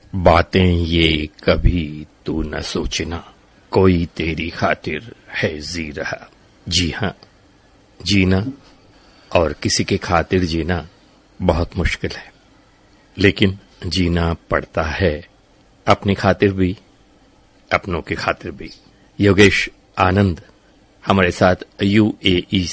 बातें ये कभी तू न सोचना, कोई तेरी खातिर है जी रहा। जी हां, जीना और किसी के खातिर जीना बहुत मुश्किल है, लेकिन जीना पड़ता है, अपनी खातिर भी, अपनों की खातिर भी। योगेश आनंद हमारे साथ यूएई